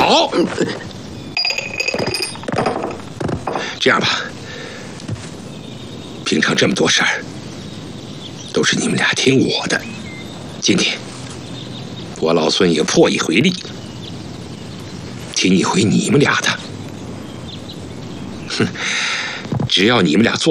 好，这样吧，平常这么多事儿都是你们俩听我的，今天我老孙也破一回例，听一回你们俩的。哼，只要你们俩做